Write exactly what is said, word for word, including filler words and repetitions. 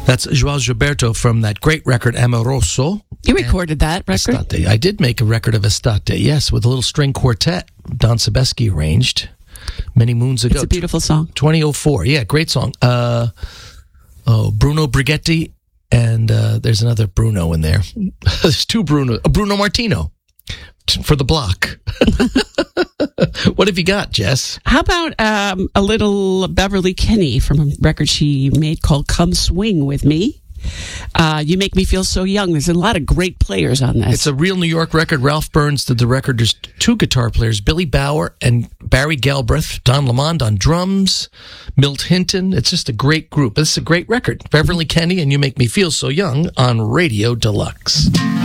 That's João Gilberto from that great record, Amoroso. You recorded that record? Estate. I did make a record of Estate, yes, with a little string quartet Don Sebesky arranged many moons ago. It's a beautiful song. twenty oh four, yeah, great song. Uh, oh, Bruno Brighetti, and uh, there's another Bruno in there. There's two Bruno. Uh, Bruno Martino for the block. What have you got, Jess? How about um, a little Beverly Kinney from a record she made called Come Swing With Me? Uh, you Make Me Feel So Young. There's a lot of great players on this. It's a real New York record. Ralph Burns did the record. There's two guitar players, Billy Bauer and Barry Galbraith. Don Lamond on drums, Milt Hinton. It's just a great group. This is a great record. Beverly Kinney and You Make Me Feel So Young on Radio Deluxe.